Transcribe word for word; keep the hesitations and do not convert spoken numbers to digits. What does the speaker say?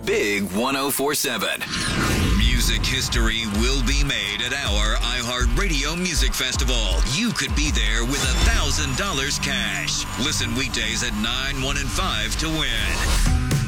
Big one oh four seven. Music history will be made at our iHeartRadio Music Festival. You could be there with one thousand dollars cash. Listen weekdays at nine, one, and five to win.